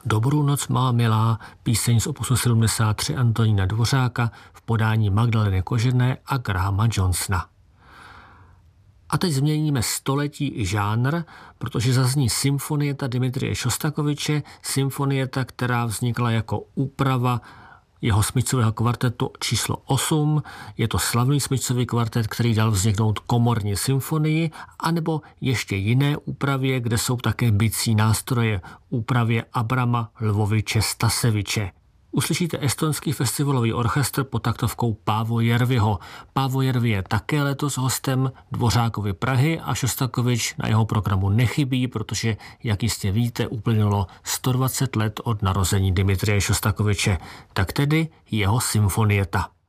Dobrou noc má milá, píseň z opusu 73 Antonína Dvořáka v podání Magdaleny Kožené a Grahama Johnsona. A teď změníme století i žánr, protože zazní symfonieta Dimitrije Šostakoviče, symfonieta, která vznikla jako úprava jeho smyčcového kvartetu číslo 8. Je to slavný smyčcový kvartet, který dal vzniknout komorní symfonii, anebo ještě jiné úpravě, kde jsou také bicí nástroje, úpravě Abrama Lvoviče Staseviče. Uslyšíte estonský festivalový orchestr pod taktovkou Paavo Järviho. Paavo Järvi je také letos hostem Dvořákovy Prahy a Šostakovič na jeho programu nechybí, protože, jak jistě víte, uplynulo 120 let od narození Dimitrije Šostakoviče. Tak tedy jeho symfonieta.